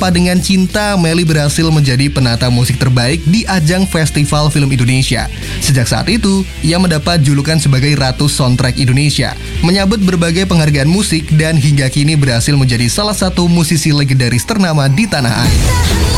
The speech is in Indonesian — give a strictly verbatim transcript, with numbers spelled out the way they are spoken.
Apa Dengan Cinta, Melly berhasil menjadi penata musik terbaik di ajang Festival Film Indonesia. Sejak saat itu, ia mendapat julukan sebagai Ratu Soundtrack Indonesia, menyabet berbagai penghargaan musik dan hingga kini berhasil menjadi salah satu musisi legendaris ternama di tanah air.